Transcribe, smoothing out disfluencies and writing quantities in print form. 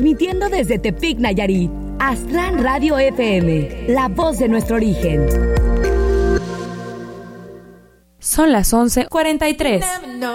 Transmitiendo desde Tepic, Nayarit. Aztlán Radio FM, la voz de nuestro origen. Son las 11:43.